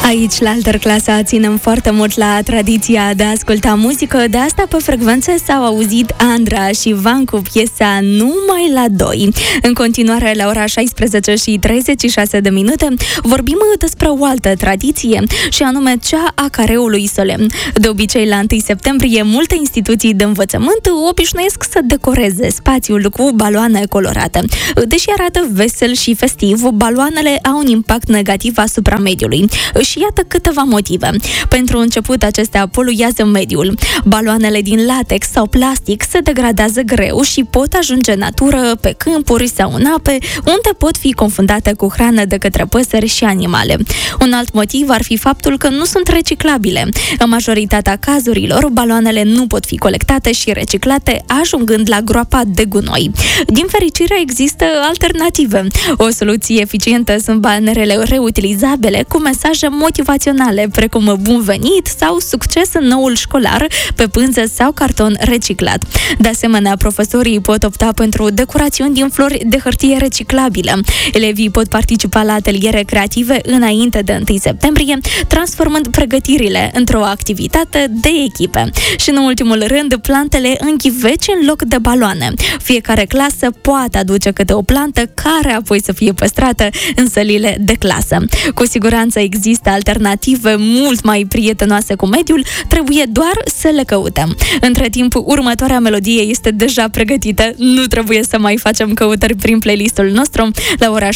Aici, la Alterclasa, ținem foarte mult la tradiția de a asculta muzică. De asta, pe frecvențe, s-au auzit Andra și Van cu piesa Numai la 2. În continuare, la ora 16:36, vorbim despre o altă tradiție, și anume cea a careului solemn. De obicei, la 1 septembrie, multe instituții de învățământ obișnuiesc să decoreze spațiul cu baloane colorate. Deși arată vesel și festiv, baloanele au un impact negativ asupra mediului. Și iată câteva motive. Pentru început, acestea poluează mediul. Baloanele din latex sau plastic se degradează greu și pot ajunge în natură, pe câmpuri sau în ape, unde pot fi confundate cu hrană de către păsări și animale. Un alt motiv ar fi faptul că nu sunt reciclabile. În majoritatea cazurilor, baloanele nu pot fi colectate și reciclate, ajungând la groapa de gunoi. Din fericire, există alternative. O soluție eficientă sunt banerele reutilizabile cu mesaje motivaționale, precum bun venit sau succes în noul școlar, pe pânză sau carton reciclat. De asemenea, profesorii pot opta pentru decorațiuni din flori de hârtie reciclabilă. Elevii pot participa la ateliere creative înainte de 1 septembrie, transformând pregătirile într-o activitate de echipe. Și în ultimul rând, plantele în ghiveci în loc de baloane. Fiecare clasă poate aduce câte o plantă care apoi să fie păstrată în sălile de clasă. Cu siguranță există alternative mult mai prietenoase cu mediul, trebuie doar să le căutăm. Între timp, următoarea melodie este deja pregătită, nu trebuie să mai facem căutări prin playlistul nostru. La ora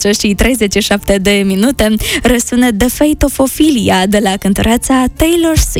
16:37 răsună The Fate of Ophelia de la cântăreața Taylor Swift.